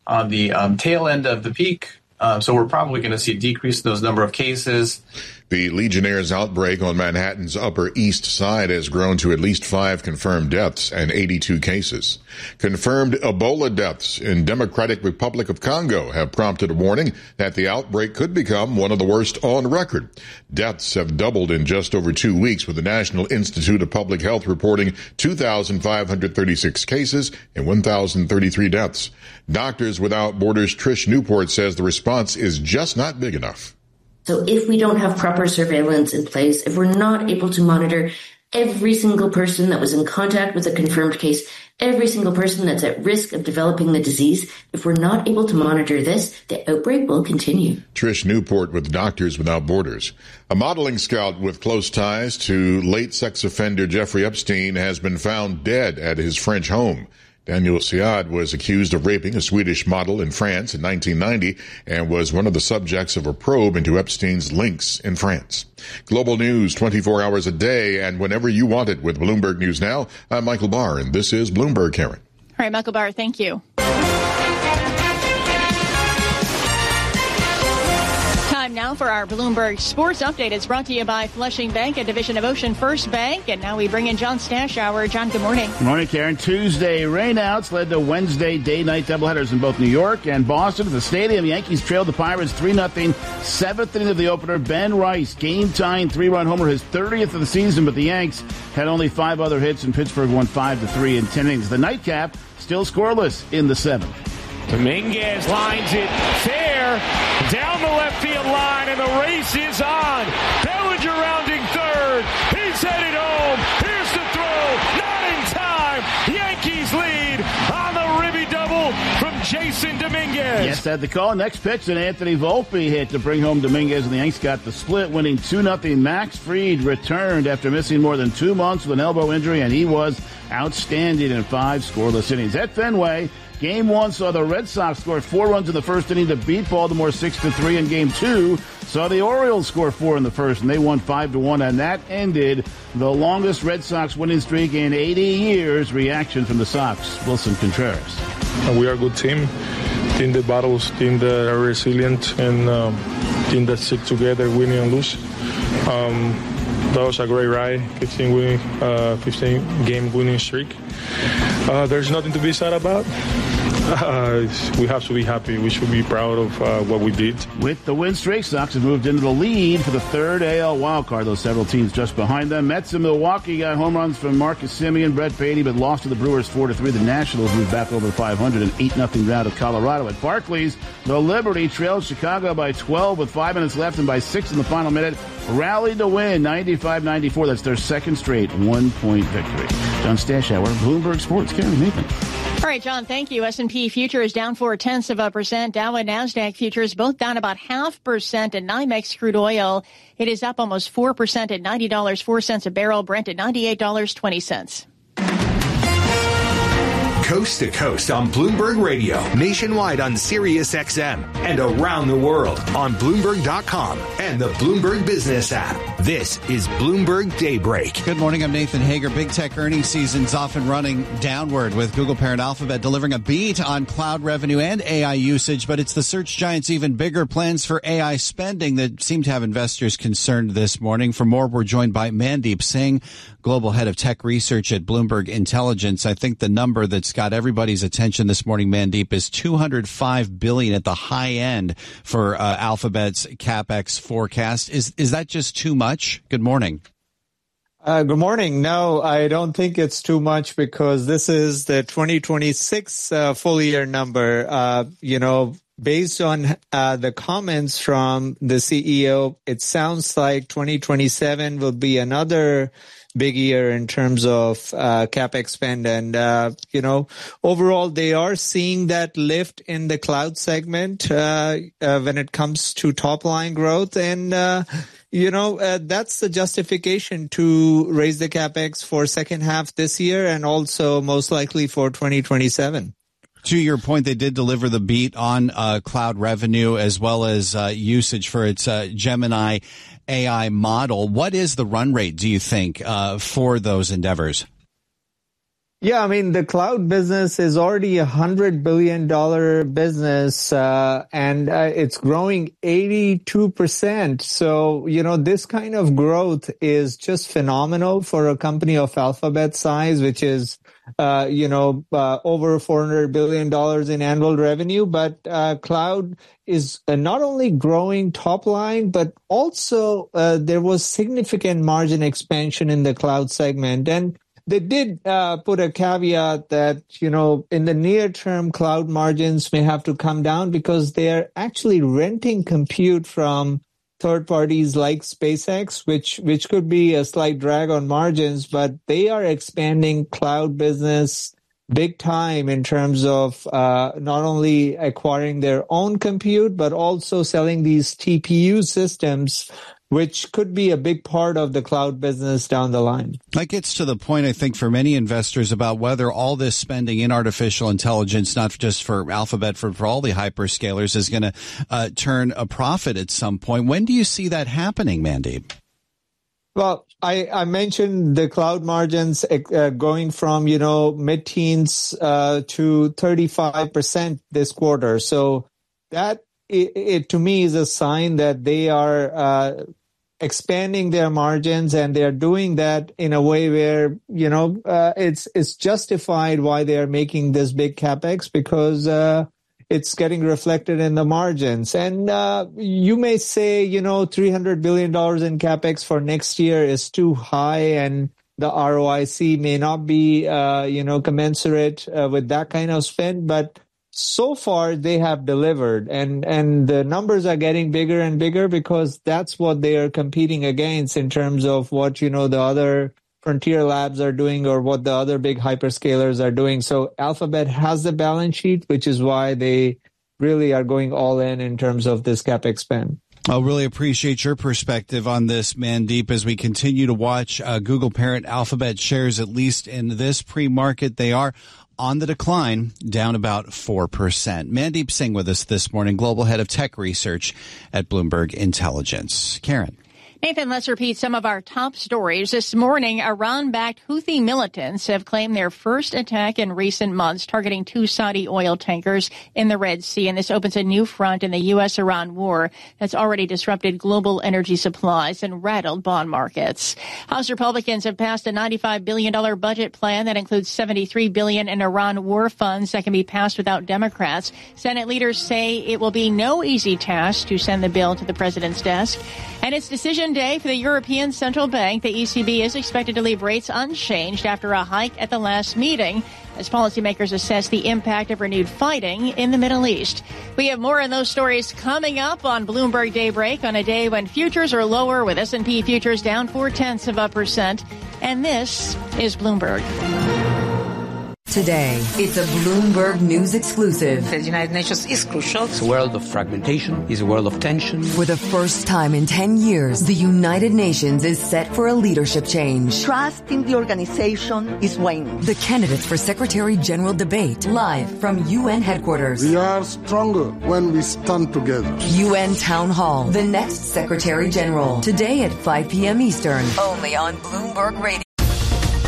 on the tail end of the peak. So we're probably going to see a decrease in those number of cases. The Legionnaire's outbreak on Manhattan's Upper East Side has grown to at least 5 confirmed deaths and 82 cases. Confirmed Ebola deaths in Democratic Republic of Congo have prompted a warning that the outbreak could become one of the worst on record. Deaths have doubled in just over 2 weeks, with the National Institute of Public Health reporting 2,536 cases and 1,033 deaths. Doctors Without Borders' Trish Newport says the response is just not big enough. So if we don't have proper surveillance in place, if we're not able to monitor every single person that was in contact with a confirmed case, every single person that's at risk of developing the disease, if we're not able to monitor this, the outbreak will continue. Trish Newport with Doctors Without Borders. A modeling scout with close ties to late sex offender Jeffrey Epstein has been found dead at his French home. Daniel Siad was accused of raping a Swedish model in France in 1990 and was one of the subjects of a probe into Epstein's links in France. Global news 24 hours a day and whenever you want it with Bloomberg News Now. I'm Michael Barr, and this is Bloomberg, Karen. All right, Michael Barr, thank you. Now for our Bloomberg Sports Update. It's brought to you by Flushing Bank, a division of Ocean First Bank. And now we bring in John Stashower. John, good morning. Good morning, Karen. Tuesday rainouts led to Wednesday day-night doubleheaders in both New York and Boston. At the stadium, Yankees trailed the Pirates 3-0. Seventh inning of the opener, Ben Rice, game-tying 3-run homer, his 30th of the season, but the Yanks had only 5 other hits, and Pittsburgh won 5-3 in 10 innings. The nightcap still scoreless in the 7th. Dominguez lines it fair down the left field line, and the race is on. Bellinger rounding third. He's headed home. Here's the throw. Not in time. Yankees lead on the ribby double from Jason Dominguez. Yes, at the call. Next pitch, an Anthony Volpe hit to bring home Dominguez, and the Yanks got the split, winning 2-0. Max Fried returned after missing more than 2 months with an elbow injury, and he was outstanding in 5 scoreless innings. At Fenway, Game 1 saw the Red Sox score 4 runs in the first inning to beat Baltimore 6-3. In Game 2, saw the Orioles score 4 in the first, and they won 5-1, and that ended the longest Red Sox winning streak in 80 years. Reaction from the Sox, Wilson Contreras. We are a good team that battles, team that are resilient, and team that stick together, winning and lose. That was a great ride, 15-game winning streak. There's nothing to be sad about. We have to be happy. We should be proud of what we did. With the win streak, Sox have moved into the lead for the third AL wildcard, though several teams just behind them. Mets and Milwaukee got home runs from Marcus Semien, Brett Baty, but lost to the Brewers 4-3. The Nationals moved back over 500, an 8-0 rout of Colorado. At Barclays, the Liberty trailed Chicago by 12 with 5 minutes left, and by 6 in the final minute, rallied to win 95-94. That's their second straight 1-point victory. John Stashower, Bloomberg Sports. Karen Nathan. All right, John, thank you. S&P futures down 0.4%. Dow and NASDAQ futures both down about 0.5%. And NYMEX crude oil, it is up almost 4% at $90.04 a barrel. Brent at $98.20. Coast to coast on Bloomberg Radio, nationwide on Sirius XM, and around the world on Bloomberg.com and the Bloomberg Business app. This is Bloomberg Daybreak. Good morning, I'm Nathan Hager. Big tech earnings season's off and running downward, with Google parent Alphabet delivering a beat on cloud revenue and AI usage, but it's the search giant's even bigger plans for AI spending that seem to have investors concerned this morning. For more, we're joined by Mandeep Singh, global head of tech research at Bloomberg Intelligence. I think the number that's got everybody's attention this morning, Mandeep, is $205 billion at the high end for Alphabet's CapEx forecast. Is that just too much? Good morning. Good morning. No, I don't think it's too much, because this is the 2026 full year number. Based on the comments from the CEO, it sounds like 2027 will be another big year in terms of CapEx spend. And, overall, they are seeing that lift in the cloud segment when it comes to top line growth. And, that's the justification to raise the CapEx for second half this year and also most likely for 2027. To your point, they did deliver the beat on cloud revenue as well as usage for its Gemini AI model. What is the run rate, do you think, for those endeavors? Yeah, I mean, the cloud business is already $100 billion business, and it's growing 82%. So, this kind of growth is just phenomenal for a company of Alphabet size, which is, over $400 billion in annual revenue. But cloud is not only growing top line, but also there was significant margin expansion in the cloud segment. And they did put a caveat that, in the near term, cloud margins may have to come down because they're actually renting compute from third parties like SpaceX, which could be a slight drag on margins, but they are expanding cloud business big time in terms of not only acquiring their own compute, but also selling these TPU systems, which could be a big part of the cloud business down the line. That gets to the point, I think, for many investors about whether all this spending in artificial intelligence, not just for Alphabet, for all the hyperscalers, is going to turn a profit at some point. When do you see that happening, Mandeep? Well, I mentioned the cloud margins going from, mid-teens to 35% this quarter. So that it to me is a sign that they are expanding their margins, and they are doing that in a way where it's justified why they are making this big capex, because it's getting reflected in the margins. And you may say $300 billion in capex for next year is too high, and the ROIC may not be commensurate with that kind of spend, but so far they have delivered, and the numbers are getting bigger and bigger because that's what they are competing against in terms of what the other frontier labs are doing or what the other big hyperscalers are doing. So Alphabet has the balance sheet, which is why they really are going all in terms of this CapEx spend. I really appreciate your perspective on this, Mandeep, as we continue to watch Google parent Alphabet shares, at least in this pre-market. They are on the decline, down about 4%. Mandeep Singh with us this morning, Global Head of Tech Research at Bloomberg Intelligence. Karen. Nathan, let's repeat some of our top stories. This morning, Iran-backed Houthi militants have claimed their first attack in recent months, targeting 2 Saudi oil tankers in the Red Sea. And this opens a new front in the U.S.-Iran war that's already disrupted global energy supplies and rattled bond markets. House Republicans have passed a $95 billion budget plan that includes $73 billion in Iran war funds that can be passed without Democrats. Senate leaders say it will be no easy task to send the bill to the president's desk. And it's decision day for the European Central Bank. The ECB is expected to leave rates unchanged after a hike at the last meeting, as policymakers assess the impact of renewed fighting in the Middle East. We have more on those stories coming up on Bloomberg Daybreak on a day when futures are lower, with S&P futures down 0.4%. And this is Bloomberg. Today, it's a Bloomberg News exclusive. The United Nations is crucial. It's a world of fragmentation. It's a world of tension. For the first time in 10 years, the United Nations is set for a leadership change. Trust in the organization is waning. The candidates for Secretary General debate live from UN headquarters. We are stronger when we stand together. UN Town Hall, the next Secretary General. Today at 5 p.m. Eastern. Only on Bloomberg Radio.